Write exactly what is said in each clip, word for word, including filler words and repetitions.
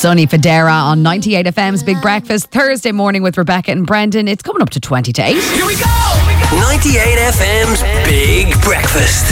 Sonny Fodera on ninety-eight F M's Big Breakfast, Thursday morning with Rebecca and Brendan. It's coming up to twenty to eight. Here we go! ninety-eight F M's Big Breakfast.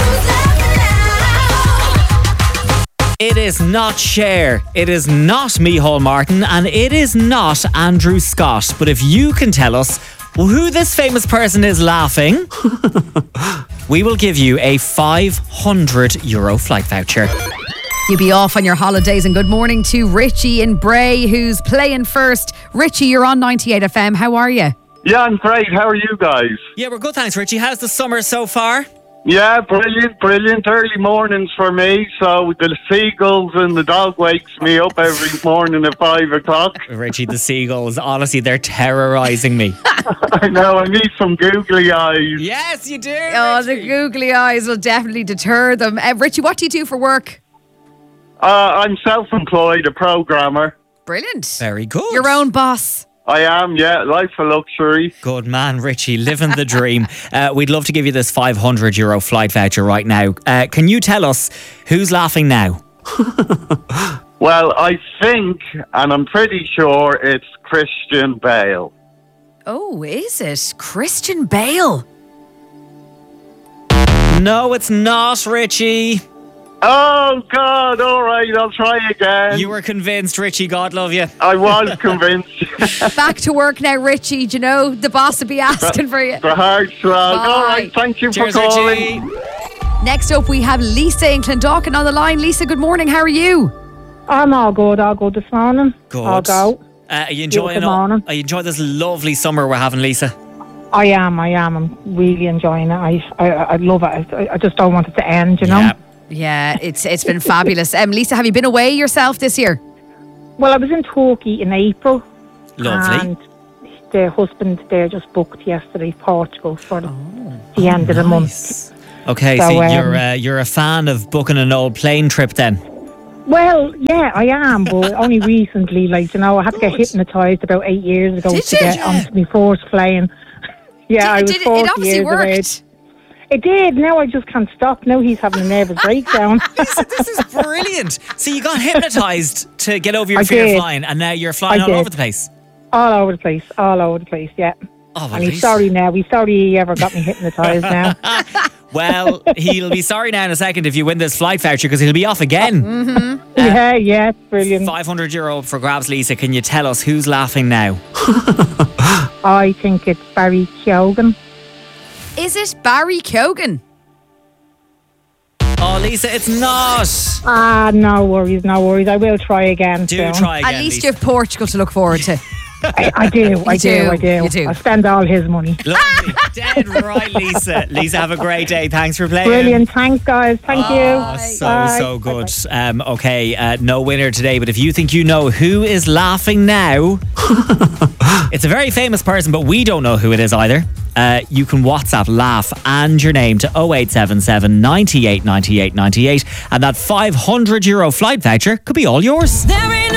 It is not Cher, it is not Micheál Martin, and it is not Andrew Scott. But if you can tell us who this famous person is laughing, we will give you a five hundred euro flight voucher. You'll be off on your holidays, and good morning to Richie in Bray, who's playing first. Richie, you're on ninety-eight F M. How are you? Yeah, I'm great. How are you guys? Yeah, we're good, thanks, Richie. How's the summer so far? Yeah, brilliant, brilliant. Early mornings for me, so the seagulls and the dog wakes me up every morning at five o'clock. Richie, the seagulls, honestly, they're terrorising me. I know, I need some googly eyes. Yes, you do. Oh, the googly eyes will definitely deter them. Uh, Richie, what do you do for work? Uh, I'm self-employed, a programmer. Brilliant. Very good. Your own boss. I am, yeah, life of luxury. Good man, Richie, living the dream. Uh, we'd love to give you this five hundred euro flight voucher right now. Uh, can you tell us who's laughing now? Well, I think, and I'm pretty sure, it's Christian Bale. Oh, is it? Christian Bale. No, it's not, Richie. Oh, God, all right, I'll try again. You were convinced, Richie, God love you. I was convinced. Back to work now, Richie. Do you know the boss will be asking for you? The hard slog. All right, thank you Cheers, for calling. Richie. Next up, we have Lisa in Clondalkin on the line. Lisa, good morning. How are you? I'm all good. All good this morning. Good. I'll go. Uh, are you enjoying? Good morning. Are you enjoying this lovely summer we're having, Lisa? I am. I am. I'm really enjoying it. I I, I love it. I, I just don't want it to end. You know. Yeah. Yeah, it's it's been fabulous. Um, Lisa, have you been away yourself this year? Well, I was in Turkey in April. Lovely. And the husband there just booked yesterday Portugal for the, Oh. the end of the month. Nice. Okay, so, So, um, you're uh, you're a fan of booking an old plane trip then? Well, yeah, I am, but only recently. Like, you know, I had to get Good. hypnotised about eight years ago Did to you? get onto my first plane. Yeah, I did, was did it, forty it obviously years of age. worked. It did. Now I just can't stop. Now he's having a nervous breakdown. Lisa, this is brilliant. So you got hypnotised to get over your I fear of did. flying, and now you're flying I all did. over the place. All over the place. All over the place, yeah. Oh, well, And he's Lisa. sorry now. He's sorry he ever got me hypnotised now. Well, he'll be sorry now in a second if you win this flight voucher because he'll be off again. yeah, yeah, brilliant. five hundred euro for grabs, Lisa. Can you tell us who's laughing now? I think it's Barry Keoghan. Is it Barry Keoghan? Oh, Lisa, it's not. Ah, no worries, no worries. I will try again. Do soon. try again, At least Lisa. you have Portugal to look forward to. I, I do, I do, do, I do. you do. I spend all his money. Lovely. Dead right, Lisa. Lisa, have a great day. Thanks for playing. Brilliant. Thanks, guys. Thank Oh, you. so, Bye. so good. Um, okay, uh, no winner today, but if you think you know who is laughing now, it's a very famous person, but we don't know who it is either. Uh, you can WhatsApp laugh and your name to oh eight seven seven, ninety-eight, ninety-eight, ninety-eight, and that five hundred euro flight voucher could be all yours. There ain't